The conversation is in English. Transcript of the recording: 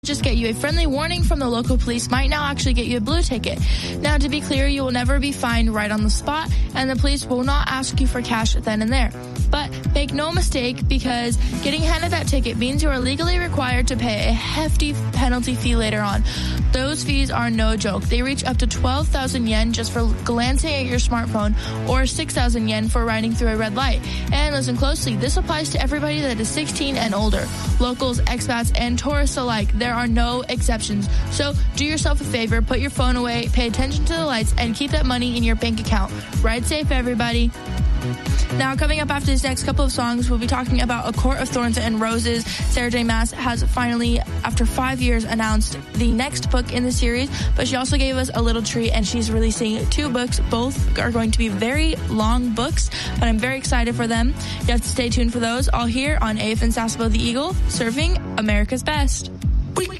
just get you a friendly warning from the local police might now actually get you a blue ticket. Now, to be clear, you will never be fined right on the spot, and the police will not ask you for cash then and there. But make no mistake, because getting handed that ticket means you are legally required to pay a hefty penalty fee later on. Those fees are no joke. They reach up to 12,000 yen just for glancing at your smartphone, or 6,000 yen for riding through a red light. And listen closely, this applies to everybody that is 16 and older. Locals, expats, and tourists alike. There are no exceptions. So do yourself a favor, put your phone away, pay attention to the lights, and keep that money in your bank account. Ride safe, everybody. Now, coming up after these next couple of songs, we'll be talking about A Court of Thorns and Roses. Sarah J. Maas has finally, after 5 years, announced the next book in the series, but she also gave us a little treat, and she's releasing 2 books. Both are going to be very long books, but I'm very excited for them. You have to stay tuned for those, all here on AFN Sasebo the Eagle, serving America's best.